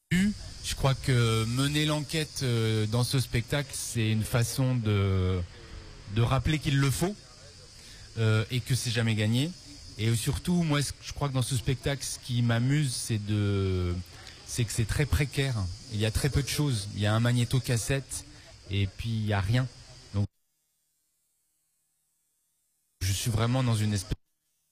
Je crois que mener l'enquête dans ce spectacle, c'est une façon de rappeler qu'il le faut et que c'est jamais gagné. Et surtout, moi, je crois que dans ce spectacle, ce qui m'amuse, c'est que c'est très précaire. Il y a très peu de choses. Il y a un magnéto-cassette et puis il y a rien. Donc, je suis vraiment dans une espèce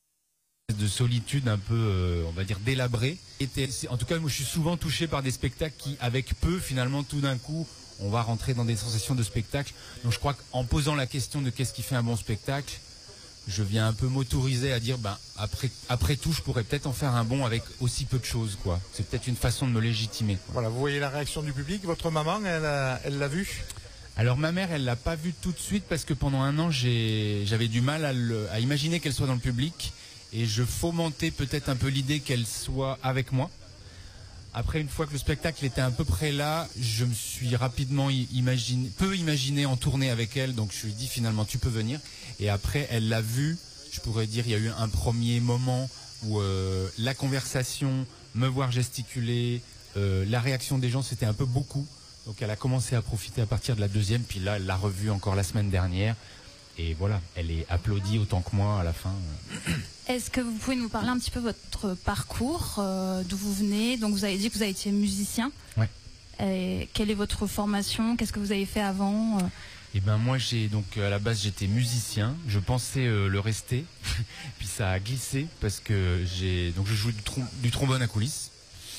de solitude un peu, on va dire, délabrée. En tout cas, moi, je suis souvent touché par des spectacles qui, avec peu, finalement, tout d'un coup, on va rentrer dans des sensations de spectacle. Donc, je crois qu'en posant la question de qu'est-ce qui fait un bon spectacle, je viens un peu m'autoriser à dire, après tout, je pourrais peut-être en faire un bon avec aussi peu de choses, quoi. C'est peut-être une façon de me légitimer, quoi. Voilà, vous voyez la réaction du public. Votre maman, elle l'a vu? Alors ma mère, elle l'a pas vu tout de suite parce que pendant un an, j'avais du mal à imaginer qu'elle soit dans le public et je fomentais peut-être un peu l'idée qu'elle soit avec moi. Après, une fois que le spectacle était à peu près là, je me suis rapidement imaginé en tournée avec elle, donc je lui ai dit finalement tu peux venir. Et après, elle l'a vu, je pourrais dire, il y a eu un premier moment où la conversation, me voir gesticuler, la réaction des gens, c'était un peu beaucoup. Donc elle a commencé à profiter à partir de la deuxième, puis là, elle l'a revue encore la semaine dernière. Et voilà, elle est applaudie autant que moi à la fin. Est-ce que vous pouvez nous parler un petit peu de votre parcours, d'où vous venez? Donc vous avez dit que vous avez été musicien. Ouais. Et quelle est votre formation? Qu'est-ce que vous avez fait avant? Eh ben moi à la base j'étais musicien. Je pensais le rester, puis ça a glissé parce que je joue du trombone à coulisses.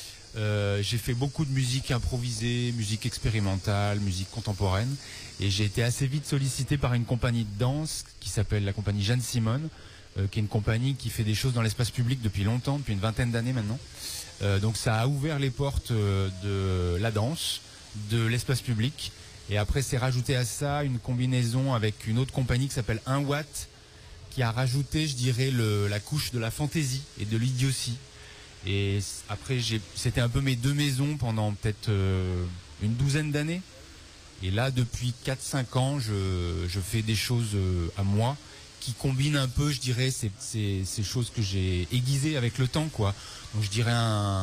J'ai fait beaucoup de musique improvisée, musique expérimentale, musique contemporaine, et j'ai été assez vite sollicité par une compagnie de danse qui s'appelle la compagnie Jeanne Simone, qui est une compagnie qui fait des choses dans l'espace public depuis longtemps, depuis une vingtaine d'années maintenant. Donc ça a ouvert les portes de la danse, de l'espace public, et après c'est rajouté à ça une combinaison avec une autre compagnie qui s'appelle 1 Watt, qui a rajouté, je dirais, la couche de la fantaisie et de l'idiotie. Et après, c'était un peu mes deux maisons pendant peut-être une douzaine d'années. Et là, depuis 4-5 ans, je fais des choses à moi qui combinent un peu, je dirais, ces choses que j'ai aiguisées avec le temps, quoi. Donc je dirais un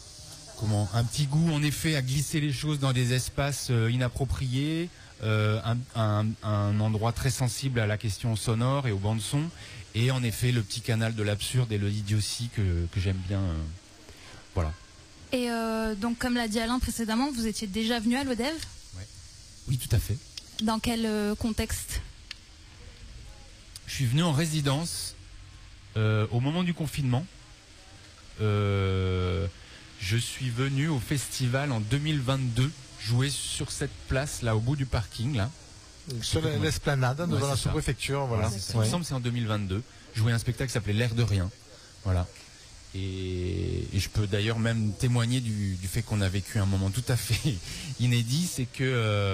petit goût, en effet, à glisser les choses dans des espaces inappropriés, un endroit très sensible à la question sonore et aux bandes son. Et en effet, le petit canal de l'absurde et de l'idiotie que j'aime bien. Voilà. Et donc, comme l'a dit Alain précédemment, vous étiez déjà venu à l'ODEV? Ouais. Oui, tout à fait. Dans quel contexte? Je suis venu en résidence au moment du confinement. Je suis venu au festival en 2022 jouer sur cette place là au bout du parking là. Sur l'esplanade, devant la sous-préfecture, voilà. Il me semble que c'est en 2022. Jouer un spectacle qui s'appelait L'air de rien. Voilà. Et je peux d'ailleurs même témoigner du fait qu'on a vécu un moment tout à fait inédit, c'est que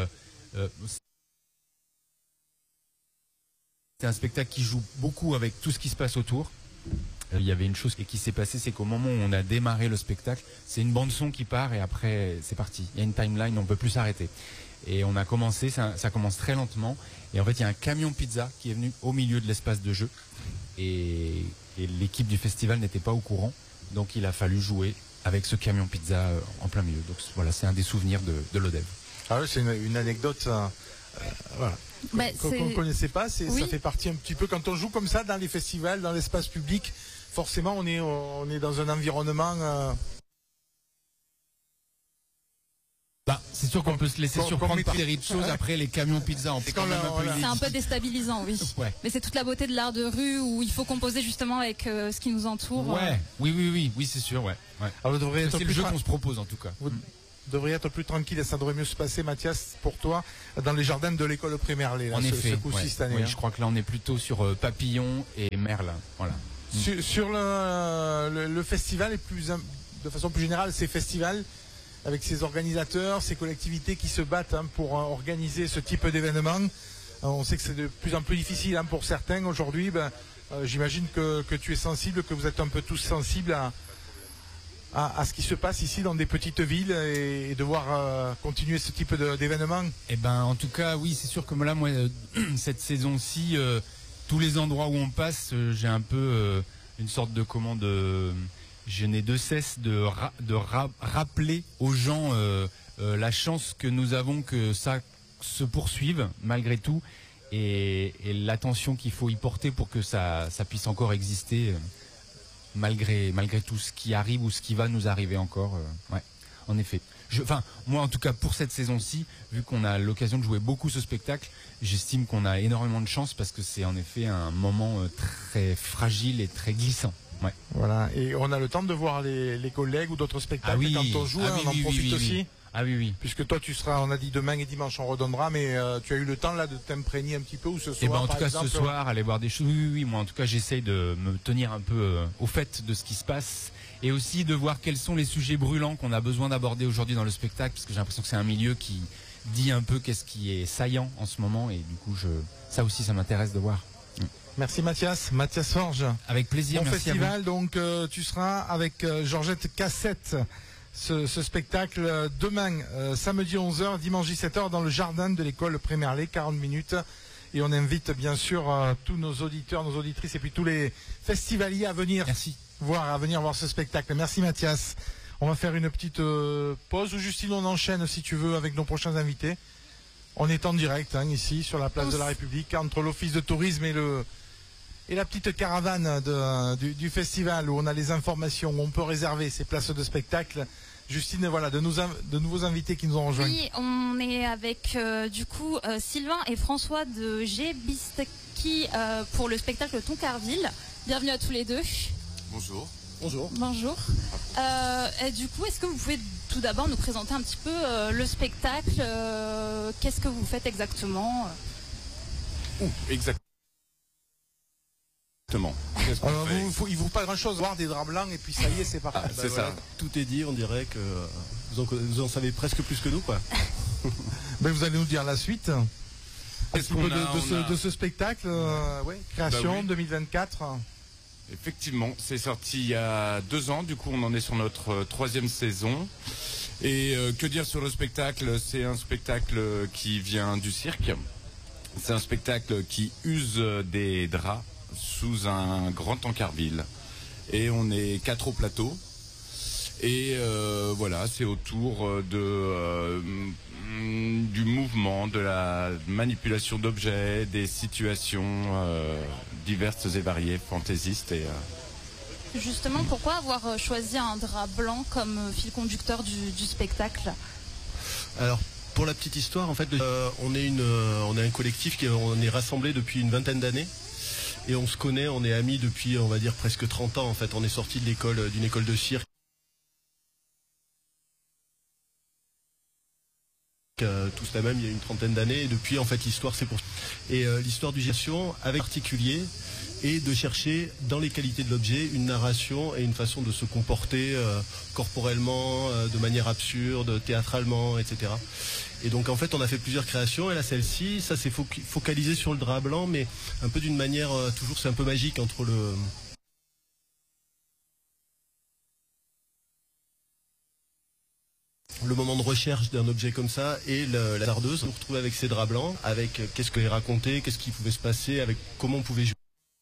c'est un spectacle qui joue beaucoup avec tout ce qui se passe autour. Il y avait une chose qui s'est passée, c'est qu'au moment où on a démarré le spectacle, c'est une bande son qui part et après c'est parti. Il y a une timeline, on ne peut plus s'arrêter. Et on a commencé, ça commence très lentement. Et en fait, il y a un camion pizza qui est venu au milieu de l'espace de jeu. Et l'équipe du festival n'était pas au courant. Donc il a fallu jouer avec ce camion pizza en plein milieu. Donc voilà, c'est un des souvenirs de l'ODEV. Ah oui, c'est une anecdote voilà. Qu'on ne connaissait pas. Oui. Ça fait partie un petit peu, quand on joue comme ça dans les festivals, dans l'espace public, forcément on est dans un environnement... c'est sûr qu'on peut se laisser surprendre par des séries de choses. Après, les camions pizza, on peut quand même un peu c'est un peu déstabilisant, oui. Ouais. Mais c'est toute la beauté de l'art de rue où il faut composer justement avec ce qui nous entoure. Ouais. Oui, c'est sûr, ouais. Alors, c'est le jeu qu'on se propose en tout cas. Vous devriez être plus tranquille et ça devrait mieux se passer, Mathias, pour toi, dans les jardins de l'école primaire. En effet, ce coup-ci cette année. Oui, je crois que là on est plutôt sur Papillon et Merle. Voilà. Sur le festival et de façon plus générale, ces festivals, avec ces organisateurs, ces collectivités qui se battent pour organiser ce type d'événement. On sait que c'est de plus en plus difficile pour certains aujourd'hui. J'imagine que tu es sensible, que vous êtes un peu tous sensibles à ce qui se passe ici dans des petites villes et devoir continuer ce type d'événement. Eh ben, en tout cas, oui, c'est sûr que là, moi, cette saison-ci, tous les endroits où on passe, j'ai un peu une sorte de je n'ai de cesse de rappeler aux gens la chance que nous avons que ça se poursuive malgré tout et l'attention qu'il faut y porter pour que ça puisse encore exister malgré tout ce qui arrive ou ce qui va nous arriver encore. Ouais, en effet. Moi en tout cas pour cette saison-ci, vu qu'on a l'occasion de jouer beaucoup ce spectacle, j'estime qu'on a énormément de chance parce que c'est en effet un moment très fragile et très glissant. Ouais. Voilà, et on a le temps de voir les collègues ou d'autres spectacles quand on joue, on en profite aussi. Ah oui. Puisque toi tu seras, on a dit demain et dimanche on redonnera, mais tu as eu le temps là de t'imprégner un petit peu ou ce soir. Et en tout cas ce soir, aller voir des choses. Oui, moi en tout cas j'essaye de me tenir un peu au fait de ce qui se passe. Et aussi de voir quels sont les sujets brûlants qu'on a besoin d'aborder aujourd'hui dans le spectacle, parce que j'ai l'impression que c'est un milieu qui dit un peu qu'est-ce qui est saillant en ce moment, et du coup ça aussi ça m'intéresse de voir. Merci Mathias Forge. Avec plaisir. Bon merci festival, à vous. Donc tu seras avec Georgette Cassette, ce spectacle demain, samedi 11h, dimanche 17h dans le jardin de l'école Prémerlet, 40 minutes. Et on invite bien sûr tous nos auditeurs, nos auditrices et puis tous les festivaliers à venir. Merci. À venir voir ce spectacle. Merci Mathias. On va faire une petite pause ou Justine on enchaîne si tu veux avec nos prochains invités. On est en direct ici sur la place de la République entre l'office de tourisme et la petite caravane du festival où on a les informations, où on peut réserver ces places de spectacle. Justine, voilà, de nouveaux invités qui nous ont rejoints. Oui, on est avec Sylvain et François de Gebistki pour le spectacle Toncarville. Bienvenue à tous les deux. Bonjour. Bonjour. Et du coup, est-ce que vous pouvez tout d'abord nous présenter un petit peu le spectacle qu'est-ce que vous faites exactement Exactement. Il ne faut pas grand-chose, voir des draps blancs et puis ça y est, c'est parti. C'est ça. Tout est dit, on dirait que vous en savez presque plus que nous, quoi. Vous allez nous dire la suite. Un petit peu de ce spectacle, création 2024. Effectivement, c'est sorti il y a 2 ans, du coup on en est sur notre 3e saison. Et que dire sur le spectacle? C'est un spectacle qui vient du cirque. C'est un spectacle qui use des draps sous un grand Tancarville. Et on est 4 au plateau. Et voilà, c'est autour du mouvement, de la manipulation d'objets, des situations diverses et variées, fantaisistes. Et, Justement, pourquoi avoir choisi un drap blanc comme fil conducteur du spectacle? Alors, pour la petite histoire, en fait, on est un collectif on est rassemblé depuis une 20aine d'années. Et on se connaît, on est amis depuis, on va dire, presque 30 ans. En fait, on est sortis d'une école de cirque. Tous la même il y a une 30aine d'années et depuis en fait l'histoire c'est pour l'histoire du gestion avec particulier et de chercher dans les qualités de l'objet une narration et une façon de se comporter corporellement, de manière absurde, théâtralement, etc. Et donc en fait on a fait plusieurs créations et là celle-ci, ça s'est focalisé sur le drap blanc mais un peu d'une manière toujours c'est un peu magique entre le moment de recherche d'un objet comme ça et la dardeuse. On se retrouvait avec ces draps blancs, avec qu'est-ce qu'il racontait, qu'est-ce qui pouvait se passer, avec comment on pouvait jouer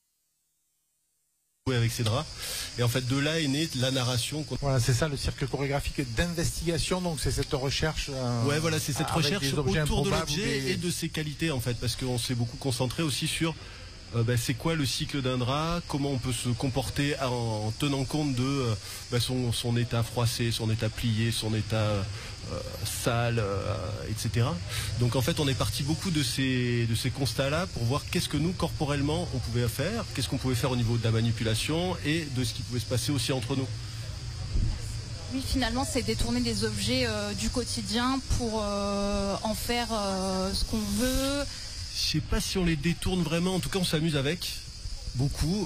avec ces draps. Et en fait de là est née la narration. Voilà, c'est ça le cirque chorégraphique d'investigation, donc c'est cette recherche. Ouais, voilà, c'est cette recherche autour de l'objet et de ses qualités en fait, parce qu'on s'est beaucoup concentré aussi sur c'est quoi le cycle d'un drap, comment on peut se comporter en tenant compte de son état froissé, son état plié, son état sale, etc. Donc en fait on est parti beaucoup de ces constats-là pour voir qu'est-ce que nous corporellement on pouvait faire, qu'est-ce qu'on pouvait faire au niveau de la manipulation et de ce qui pouvait se passer aussi entre nous. Oui, finalement c'est détourner des objets du quotidien pour en faire ce qu'on veut. Je sais pas si on les détourne vraiment, en tout cas on s'amuse avec, beaucoup.